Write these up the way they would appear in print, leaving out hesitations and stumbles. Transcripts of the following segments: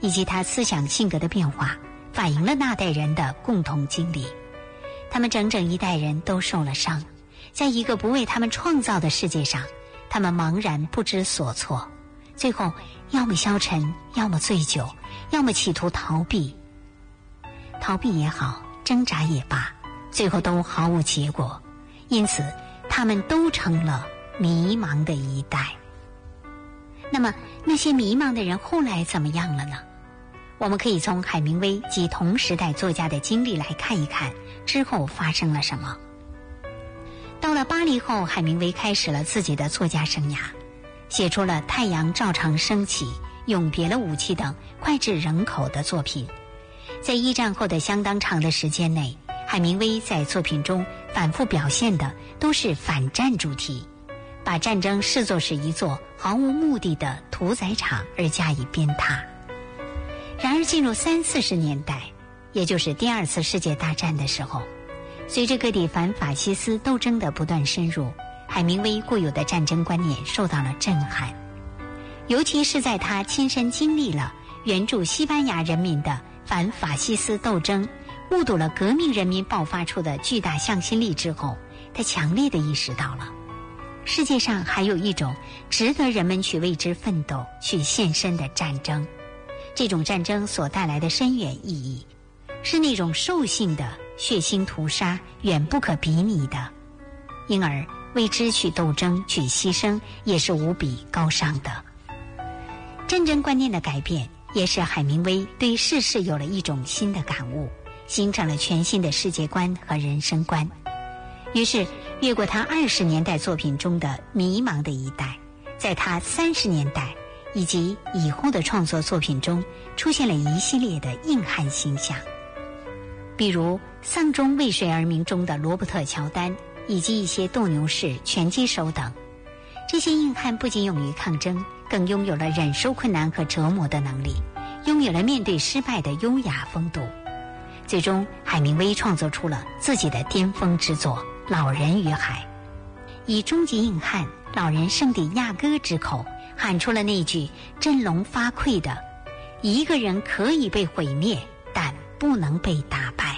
以及他思想性格的变化，反映了那代人的共同经历。他们整整一代人都受了伤，在一个不为他们创造的世界上，他们茫然不知所措，最后要么消沉，要么醉酒，要么企图逃避。逃避也好，挣扎也罢，最后都毫无结果，因此他们都成了迷茫的一代。那么那些迷茫的人后来怎么样了呢？我们可以从海明威及同时代作家的经历来看一看之后发生了什么。到了巴黎后，海明威开始了自己的作家生涯，写出了《太阳照常升起》《永别了武器》等脍炙人口的作品。在一战后的相当长的时间内，海明威在作品中反复表现的都是反战主题，把战争视作是一座毫无目的的屠宰场而加以鞭挞。然而进入30-40年代，也就是第二次世界大战的时候，随着各地反法西斯斗争的不断深入，海明威固有的战争观念受到了震撼，尤其是在他亲身经历了援助西班牙人民的反法西斯斗争，目睹了革命人民爆发出的巨大向心力之后，他强烈地意识到了世界上还有一种值得人们去为之奋斗、去献身的战争。这种战争所带来的深远意义，是那种兽性的血腥屠杀远不可比拟的，因而为之去斗争、去牺牲也是无比高尚的。战争观念的改变，也使海明威对世事有了一种新的感悟，形成了全新的世界观和人生观。于是越过他20年代作品中的迷茫的一代，在他30年代以及以后的创作作品中出现了一系列的硬汉形象，比如《丧钟为谁而鸣》中的罗伯特·乔丹，以及一些斗牛士、拳击手等。这些硬汉不仅勇于抗争，更拥有了忍受困难和折磨的能力，拥有了面对失败的优雅风度。最终海明威创作出了自己的巅峰之作《老人与海》，以终极硬汉老人圣地亚哥之口喊出了那句振聋发聩的：一个人可以被毁灭，但不能被打败。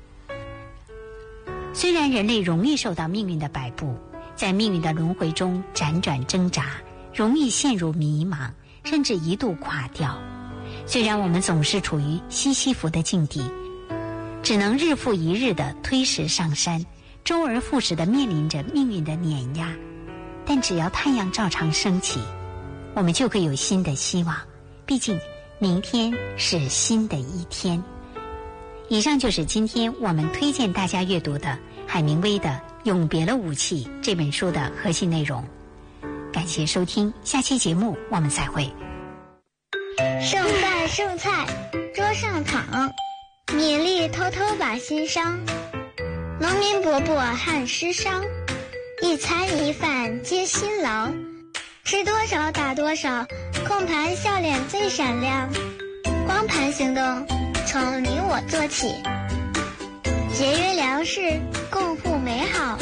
虽然人类容易受到命运的摆布，在命运的轮回中辗转挣扎，容易陷入迷茫，甚至一度垮掉。虽然我们总是处于西西弗的境地，只能日复一日地推石上山，周而复始地面临着命运的碾压，但只要太阳照常升起，我们就会有新的希望。毕竟明天是新的一天。以上就是今天我们推荐大家阅读的海明威的《永别了武器》这本书的核心内容。感谢收听，下期节目我们再会。 剩饭剩菜桌上躺，米粒偷偷把心伤。农民伯伯汗湿伤，一餐一饭皆辛劳。吃多少打多少，控盘笑脸最闪亮。光盘行动从你我做起，节约粮食，共护美好。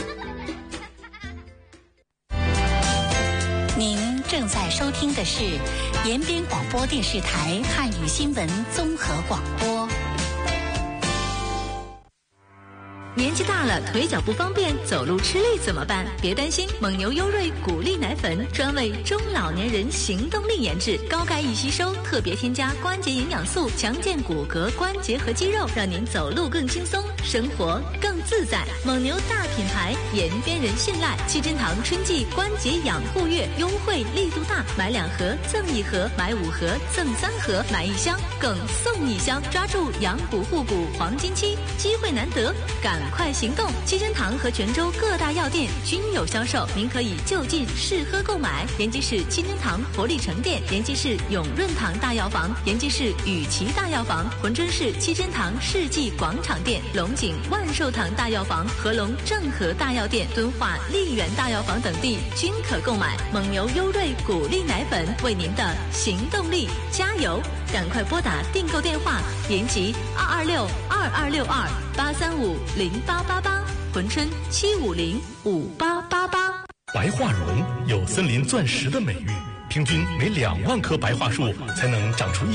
您正在收听的是延边广播电视台汉语新闻综合广播。 年纪大了，腿脚不方便，走路吃力怎么办？别担心，蒙牛优瑞谷粒奶粉专为中老年人行动力研制，高钙易吸收，特别添加关节营养素，强健骨骼、关节和肌肉，让您走路更轻松，生活更自在。蒙牛大品牌，延边人信赖。七珍堂春季关节养护月优惠力度大，买2盒赠1盒，买5盒赠3盒，买1箱更送1箱，抓住养骨护骨黄金期，机会难得，赶快行动！七珍堂和泉州各大药店均有销售，您可以就近试喝购买。延吉市七珍堂活力城店，延吉市永润堂大药房，延吉市雨琦大药房，珲春市七珍堂世纪广场店，龙井万寿堂大药房，合龙正和大药店，敦化丽园大药房等地均可购买。蒙牛优瑞谷粒奶粉，为您的行动力加油！赶快拨打订购电话：延吉226-2262-835-0888，珲春750-5888。 白桦榕有森林钻石的美誉，平均每2万棵白桦树才能长出